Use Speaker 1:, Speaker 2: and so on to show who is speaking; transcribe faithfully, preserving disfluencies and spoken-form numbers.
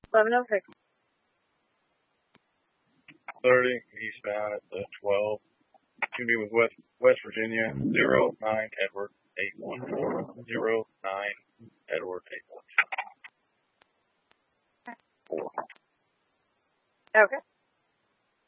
Speaker 1: eleven oh six.
Speaker 2: thirty, eastbound at the twelve. Should be with West, West Virginia, zero nine Edward eight one four, zero nine Edward eight one four.
Speaker 1: Okay.